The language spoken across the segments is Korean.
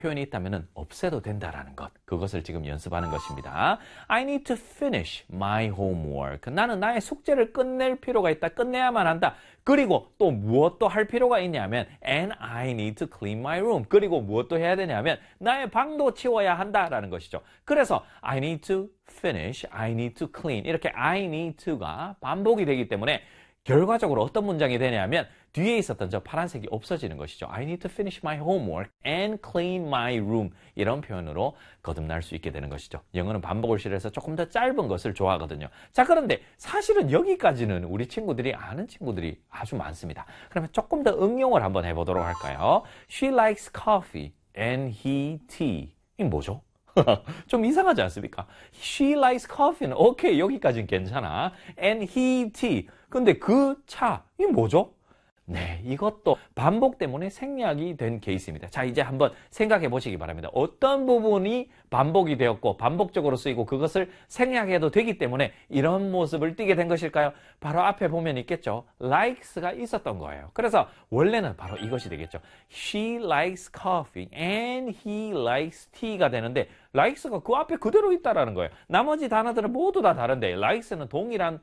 표현이 있다면 없애도 된다라는 것, 그것을 지금 연습하는 것입니다. I need to finish my homework. 나는 나의 숙제를 끝낼 필요가 있다. 끝내야만 한다. 그리고 또 무엇도 할 필요가 있냐면 and I need to clean my room. 그리고 무엇도 해야 되냐면 나의 방도 치워야 한다라는 것이죠. 그래서 I need to finish, I need to clean. 이렇게 I need to가 반복이 되기 때문에 결과적으로 어떤 문장이 되냐면 뒤에 있었던 저 파란색이 없어지는 것이죠. I need to finish my homework and clean my room. 이런 표현으로 거듭날 수 있게 되는 것이죠. 영어는 반복을 싫어해서 조금 더 짧은 것을 좋아하거든요. 자, 그런데 사실은 여기까지는 우리 친구들이 아는 친구들이 아주 많습니다. 그러면 조금 더 응용을 한번 해보도록 할까요? She likes coffee and he tea. 이게 뭐죠? 좀 이상하지 않습니까? She likes coffee는 오케이, 여기까지는 괜찮아. And he tea. 근데 그 차, 이게 뭐죠? 네, 이것도 반복 때문에 생략이 된 케이스입니다. 자, 이제 한번 생각해 보시기 바랍니다. 어떤 부분이 반복이 되었고 반복적으로 쓰이고 그것을 생략해도 되기 때문에 이런 모습을 띠게 된 것일까요? 바로 앞에 보면 있겠죠. likes가 있었던 거예요. 그래서 원래는 바로 이것이 되겠죠. She likes coffee and he likes tea가 되는데 likes가 그 앞에 그대로 있다라는 거예요. 나머지 단어들은 모두 다 다른데 likes는 동일한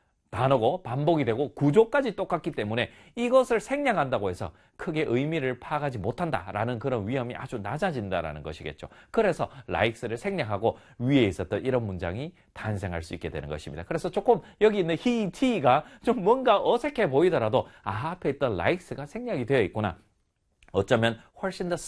단어고 반복이 되고 구조까지 똑같기 때문에 이것을 생략한다고 해서 크게 의미를 파악하지 못한다라는 그런 위험이 아주 낮아진다라는 것이겠죠. 그래서 likes를 생략하고 위에 있었던 이런 문장이 탄생할 수 있게 되는 것입니다. 그래서 조금 여기 있는 he, te가 좀 뭔가 어색해 보이더라도 앞에 있던 likes가 생략이 되어 있구나. 어쩌면 훨씬 더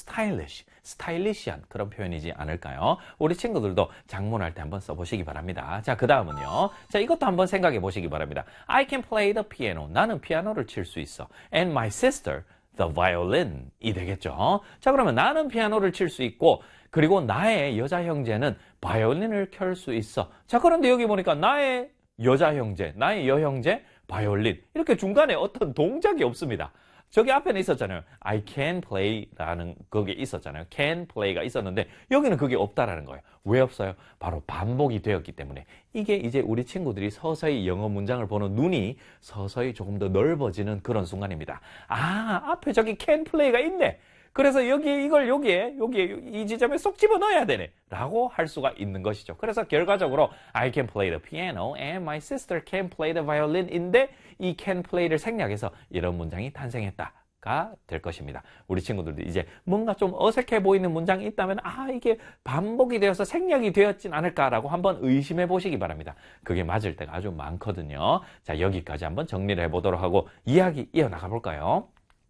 스타일리시한 그런 표현이지 않을까요? 우리 친구들도 작문할 때 한번 써보시기 바랍니다. 자, 그 다음은요. 자, 이것도 한번 생각해 보시기 바랍니다. I can play the piano. 나는 피아노를 칠 수 있어. And my sister, the violin. 이 되겠죠? 자, 그러면 나는 피아노를 칠 수 있고 그리고 나의 여자 형제는 바이올린을 켤 수 있어. 자, 그런데 여기 보니까 나의 여자 형제, 나의 여형제, 바이올린. 이렇게 중간에 어떤 동작이 없습니다. 저기 앞에는 있었잖아요. I can play라는 그게 있었잖아요. can play가 있었는데 여기는 그게 없다라는 거예요. 왜 없어요? 바로 반복이 되었기 때문에. 이게 이제 우리 친구들이 서서히 영어 문장을 보는 눈이 서서히 조금 더 넓어지는 그런 순간입니다. 아, 앞에 저기 can play가 있네. 그래서 여기에 이 지점에 쏙 집어넣어야 되네 라고 할 수가 있는 것이죠. 그래서 결과적으로 I can play the piano and my sister can play the violin인데 이 can play를 생략해서 이런 문장이 탄생했다가 될 것입니다. 우리 친구들도 이제 뭔가 좀 어색해 보이는 문장이 있다면 이게 반복이 되어서 생략이 되었진 않을까라고 한번 의심해 보시기 바랍니다. 그게 맞을 때가 아주 많거든요. 자, 여기까지 한번 정리를 해보도록 하고 이야기 이어나가 볼까요?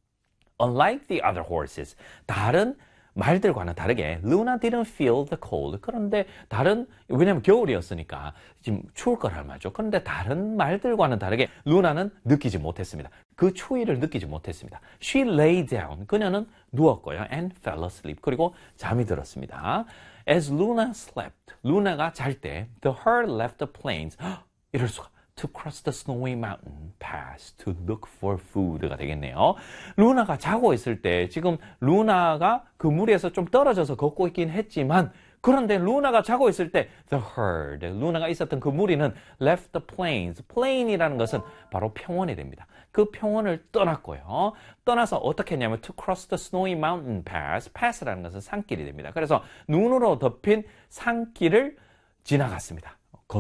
Unlike the other horses, 다른 말들과는 다르게 Luna didn't feel the cold. 그런데 왜냐면 겨울이었으니까 지금 추울 거란 말이죠. 그런데 다른 말들과는 다르게 루나는 느끼지 못했습니다. 그 추위를 느끼지 못했습니다. She lay down. 그녀는 누웠고요. And fell asleep. 그리고 잠이 들었습니다. As Luna slept. 루나가 잘 때 the herd left the plains. 이럴 수가. To cross the snowy mountain pass to look for food가 되겠네요. 루나가 자고 있을 때 지금 루나가 그 무리에서 좀 떨어져서 걷고 있긴 했지만 그런데 루나가 자고 있을 때 the herd, 루나가 있었던 그 무리는 left the plains. plain이라는 것은 바로 평원이 됩니다. 그 평원을 떠났고요. 떠나서 어떻게 했냐면 to cross the snowy mountain pass. pass라는 것은 산길이 됩니다. 그래서 눈으로 덮인 산길을 지나갔습니다.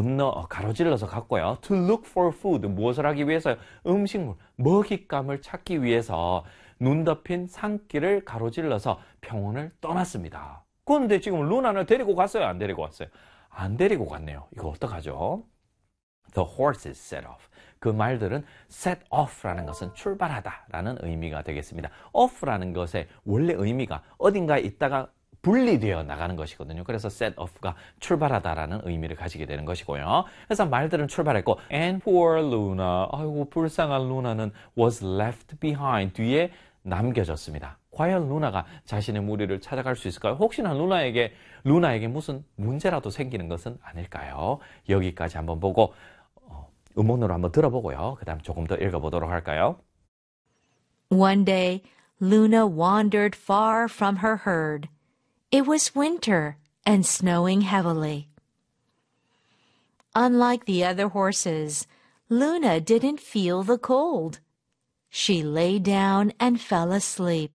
가로질러서 갔고요. To look for food. 무엇을 하기 위해서요? 음식물, 먹잇감을 찾기 위해서 눈 덮인 산길을 가로질러서 평원을 떠났습니다. 그런데 지금 루나를 데리고 갔어요? 안 데리고 왔어요? 안 데리고 갔네요. 이거 어떡하죠? The horses set off. 그 말들은 set off라는 것은 출발하다라는 의미가 되겠습니다. off라는 것의 원래 의미가 어딘가에 있다가 분리되어 나가는 것이거든요. 그래서 set off가 출발하다라는 의미를 가지게 되는 것이고요. 그래서 말들은 출발했고 and poor Luna, 아이고 불쌍한 루나는 was left behind, 뒤에 남겨졌습니다. 과연 루나가 자신의 무리를 찾아갈 수 있을까요? 혹시나 루나에게 무슨 문제라도 생기는 것은 아닐까요? 여기까지 한번 보고 음원으로 한번 들어보고요. 그 다음 조금 더 읽어보도록 할까요? One day, Luna wandered far from her herd. It was winter and snowing heavily. Unlike the other horses, Luna didn't feel the cold. She lay down and fell asleep.